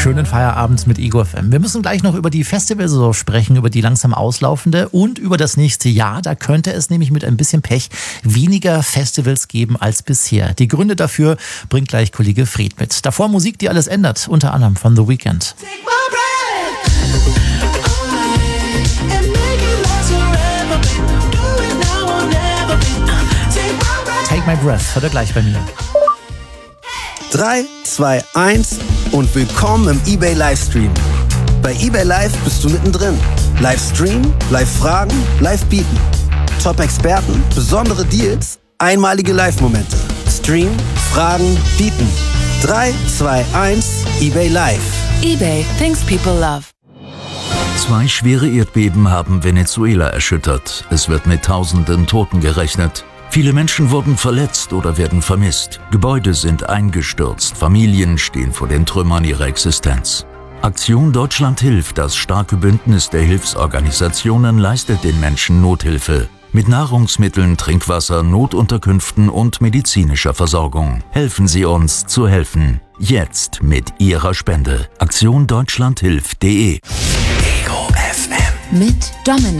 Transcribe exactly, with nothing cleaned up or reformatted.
Schönen Feierabend mit Ego F M. Wir müssen gleich noch über die Festivalsaison sprechen, über die langsam auslaufende und über das nächste Jahr. Da könnte es nämlich mit ein bisschen Pech weniger Festivals geben als bisher. Die Gründe dafür bringt gleich Kollege Fred mit. Davor Musik, die alles ändert, unter anderem von The Weeknd. Take My Breath, hört er gleich bei mir. drei, zwei, eins und willkommen im eBay Livestream. Bei eBay Live bist du mittendrin. Livestream, Live-Fragen, Live-Bieten. Top-Experten, besondere Deals, einmalige Live-Momente. Stream, Fragen, Bieten. drei, zwei, eins, eBay Live. eBay, things people love. Zwei schwere Erdbeben haben Venezuela erschüttert. Es wird mit tausenden Toten gerechnet. Viele Menschen wurden verletzt oder werden vermisst. Gebäude sind eingestürzt. Familien stehen vor den Trümmern ihrer Existenz. Aktion Deutschland hilft, das starke Bündnis der Hilfsorganisationen, leistet den Menschen Nothilfe. Mit Nahrungsmitteln, Trinkwasser, Notunterkünften und medizinischer Versorgung. Helfen Sie uns zu helfen. Jetzt mit Ihrer Spende. Aktion Deutschland hilft punkt de. Mit Dominik.